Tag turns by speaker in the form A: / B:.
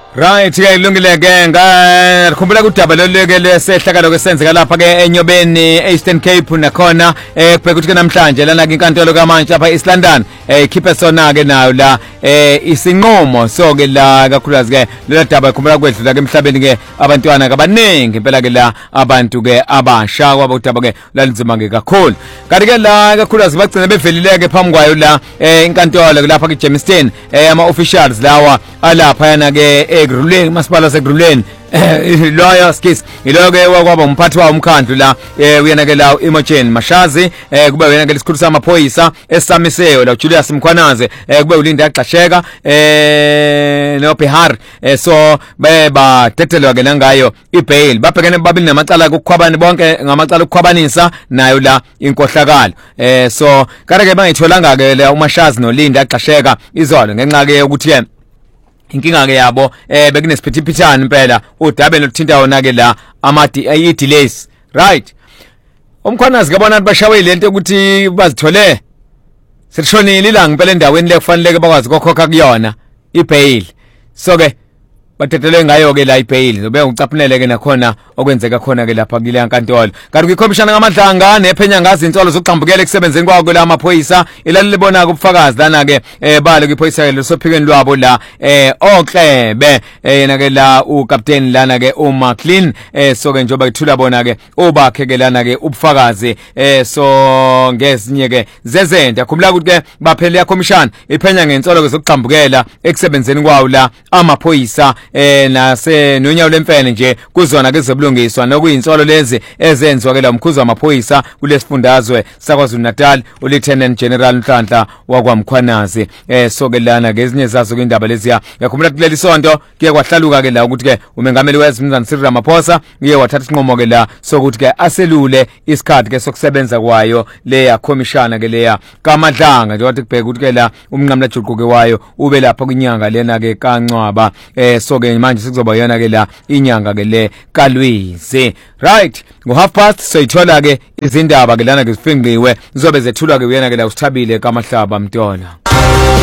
A: Right ke ilungile ke ngikhumbula kudaba loleke lesehlakalo kwesenzeka lapha ke eNyobeni Eastern Cape nakhona kubheka ukuthi ke namhlanje lana ke inkantolo kaMantshi lapha East London ikhiphe sona ke nayo la isinqumo so ke la kakhulukazi ke lela daba ikhumbula kwedlula ke emhlabeni ke abantwana abaningi impela ke la abantu ke abasha kwaba udaba ke lalinzima ke kakhulu kanti ke la kakhulukazi bagcina bevelileke phambi kwayo la inkantolo lapha ke Jamestown ama officials lawa alapha yana ke eGruleni masipala seGruleni lawyer skis iloke wakwaba umphathi wa umkhandlu la uyena ke la Imogen Mashazi kuba uyena ke lesikhulu samaphoyisa esamiseo la Julius Mkhwanaze kube ulinda yaxasheka no Bihar so beba tethelwa ke nangayo ibail babhekene babili namacala ukukhwabana bonke ngamacala ukukhwabanisa nayo la inkohlakalo so kade ke bangitholanga ke la uMashazi nolinda yaxasheka izolo ngenxa ke ukuthi ke inkinga ke yabo bekunesiphithi-phithani impela udabe lothinta wona ke la delays right umkhwanazi kabona bashawe lento ukuthi bazithole selishonile ilanga impela endaweni le kufanele ke bakwazi ukukhokha kuyona ibail so ke bathethelwe ngayo ke la ibail zobe ucaphunele ke nakhona okwenzeka khona ke lapha kule yankantolo kanti kwikhomishana ngamadlanga nephenya ngazi insolo zokuxambukela ekusebenzeni kwawo ke la amaphoyisa ilalibona ke ubufakazi lana ke balo ke iphoyisa ke sophikweni lwabo la oklebe yena ke la uCaptain lana ke uMcLean so ke njoba ithula bona ke obakhe ke lana ke ubufakazi so ngezinye ke zezenta khumula ukuthi ke baphele ya commission iphenya ngensolo ke zokuxambukela ekusebenzeni kwawo la amaphoyisa nase nonyawo lemfene nje kuzona ke zobulungiswa nokuyinsolo lezi ezenziwa ke la umkhuzo wamaphoyisa kulesifundazwe saKwaZulu Natal uLieutenant General Nhlanhla wakwaMkhwanazi so ke lana ke ezinye zazo ke indaba lezi yakhumbula kuleli sonto kuye kwahlaluka ke la ukuthi ke umengameli wezimzana Cyril Ramaphosa uye wathatha isinqumo ke la sokuthi ke aselule isikhathi ke sokusebenza kwayo leya commission ke leya kaMadlanga nje wathi kubheka ukuthi ke la umnqamla juquke wayo ube lapha kwinyanga lena ke kaNcwaba so ke manje sikuzoba yona ke la inyanga ke le kaLwizi right ngo 30 soyithola ke izindaba ke lana ke zifingqiwe zizobe zethulwa ke uyena ke la uSithabile kaMahlaba Mthola.